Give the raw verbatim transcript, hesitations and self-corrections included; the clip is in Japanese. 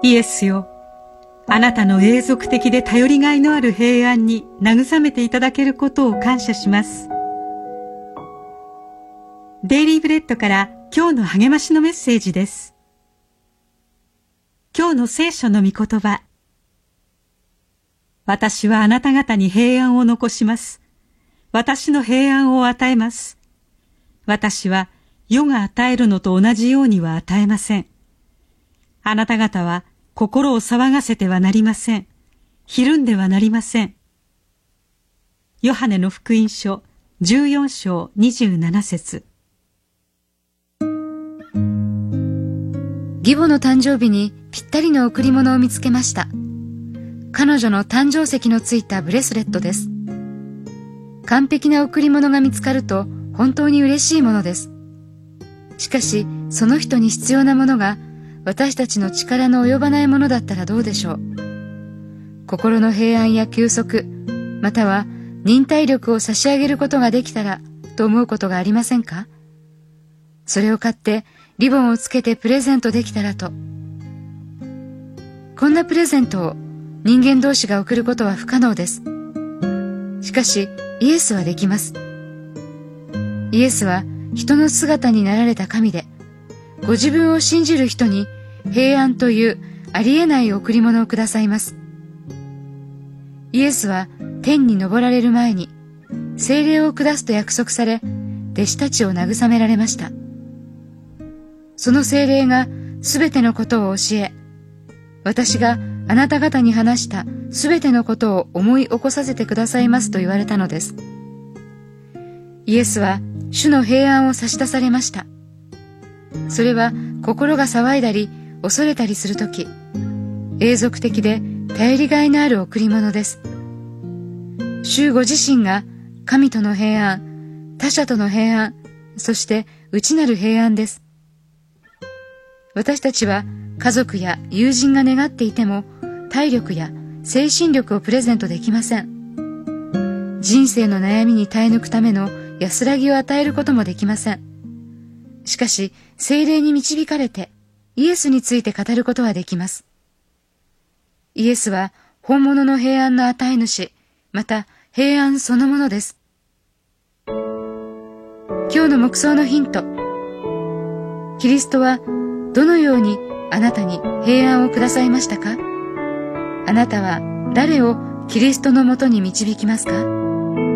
イエスよ、あなたの永続的で頼りがいのある平安に慰めていただけることを感謝します。デイリーブレッドから今日の励ましのメッセージです。今日の聖書の御言葉。私はあなた方に平安を残します。私の平安を与えます。私は世が与えるのと同じようには与えません。あなた方は心を騒がせてはなりません。ひるんではなりません。ヨハネの福音書じゅうよん章にじゅうなな節。 義母の誕生日にぴったりの贈り物を見つけました。彼女の誕生石のついたブレスレットです。完璧な贈り物が見つかると本当に嬉しいものです。しかし、その人に必要なものが私たちの力の及ばないものだったらどうでしょう。心の平安や休息、または忍耐力を差し上げることができたらと思うことがありませんか？それを買ってリボンをつけてプレゼントできたらと。こんなプレゼントを人間同士が贈ることは不可能です。しかしイエスはできます。イエスは人の姿になられた神で、ご自分を信じる人に平安というありえない贈り物をくださいます。イエスは天に昇られる前に聖霊を下すと約束され、弟子たちを慰められました。その聖霊がすべてのことを教え、私があなた方に話したすべてのことを思い起こさせてくださいますと言われたのです。イエスは主の平安を差し出されました。それは心が騒いだり恐れたりするとき、永続的で頼りがいのある贈り物です。主ご自身が神との平安、他者との平安、そして内なる平安です。私たちは家族や友人が願っていても体力や精神力をプレゼントできません。人生の悩みに耐え抜くための安らぎを与えることもできません。しかし聖霊に導かれてイエスについて語ることはできます。イエスは本物の平安の与え主、また平安そのものです。今日の黙想のヒント。キリストはどのようにあなたに平安をくださいましたか？あなたは誰をキリストのもとに導きますか？